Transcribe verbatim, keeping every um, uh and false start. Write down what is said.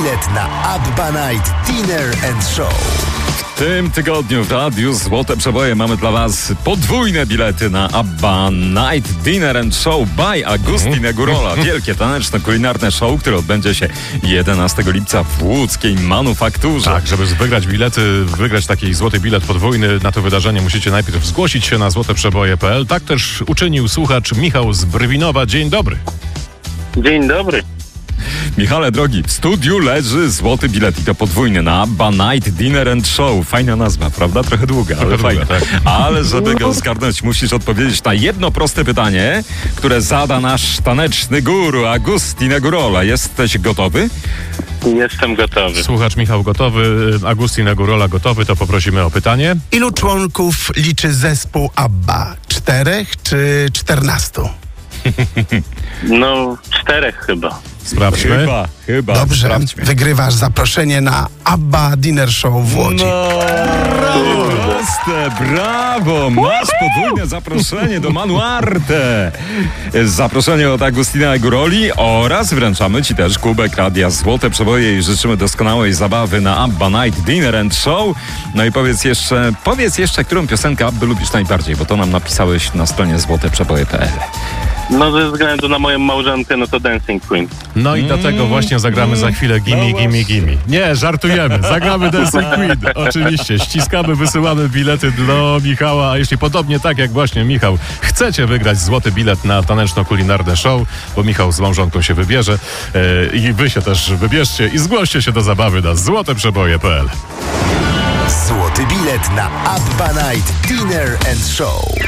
bilet na Abba Night Dinner and Show. W tym tygodniu w Radiu Złote Przeboje mamy dla Was podwójne bilety na Abba Night Dinner and Show by Agustin Gurola. Wielkie taneczno-kulinarne show, które odbędzie się jedenastego lipca w łódzkiej Manufakturze. Tak, żeby wygrać bilety, wygrać taki złoty bilet podwójny na to wydarzenie, musicie najpierw zgłosić się na złote przeboje kropka p l. Tak też uczynił słuchacz Michał z Brwinowa. Dzień dobry. Dzień dobry. Michale drogi, w studiu leży złoty bilet i to podwójny na Abba Night Dinner and Show. Fajna nazwa, prawda? Trochę długa, ale Trochę fajna. długa, tak. Ale żeby go zgarnąć, musisz odpowiedzieć na jedno proste pytanie, które zada nasz taneczny guru Agustin Gurola. Jesteś gotowy? Jestem gotowy. Słuchacz Michał gotowy, Agustin Gurola gotowy, to poprosimy o pytanie. Ilu członków liczy zespół Abba? Czterech czy czternastu? No, czterech chyba. Sprawdźmy. Chyba, chyba. Dobrze, Sprawdźmy. wygrywasz zaproszenie na Abba Dinner Show w Łodzi. No, proste, brawo! Masz podwójne zaproszenie do Manuarte. Zaproszenie od Agustina Guroli oraz wręczamy Ci też kubek Radia Złote Przeboje i życzymy doskonałej zabawy na Abba Night Dinner and Show. No i powiedz jeszcze, powiedz jeszcze, którą piosenkę Abby lubisz najbardziej, bo to nam napisałeś na stronie złote przeboje kropka p l. No, ze względu na moją małżonkę, no to Dancing Queen. No i dlatego właśnie zagramy za chwilę Gimme, Gimme, Gimme. Nie, żartujemy. Zagramy Dancing Queen. Oczywiście. Ściskamy, wysyłamy bilety dla Michała. A jeśli podobnie tak jak właśnie Michał, chcecie wygrać złoty bilet na taneczno-kulinarne show, bo Michał z małżonką się wybierze yy, i wy się też wybierzcie i zgłoście się do zabawy na złote przeboje kropka p l. Złoty bilet na Abba Night Dinner and Show.